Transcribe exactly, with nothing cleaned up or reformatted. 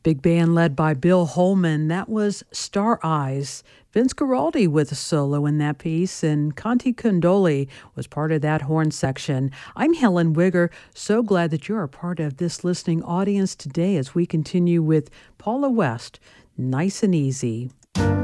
Big band led by Bill Holman. That was Star Eyes. Vince Guaraldi with a solo in that piece, and Conti Condoli was part of that horn section. I'm Helen Wigger. So glad that you're a part of this listening audience today as we continue with Paula West, Nice and Easy.